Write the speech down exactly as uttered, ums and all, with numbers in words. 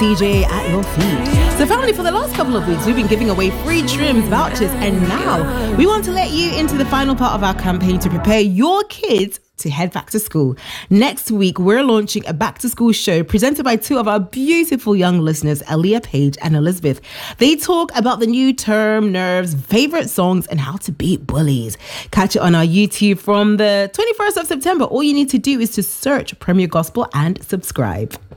C J at your feet. So family, for the last couple of weeks, we've been giving away free trims, vouchers, and now we want to let you into the final part of our campaign to prepare your kids to head back to school. Next week, we're launching a back to school show presented by two of our beautiful young listeners, Aaliyah Page and Elizabeth. They talk about the new term, nerves, favorite songs, and how to beat bullies. Catch it on our YouTube from the twenty-first of September. All you need to do is to search Premier Gospel and subscribe.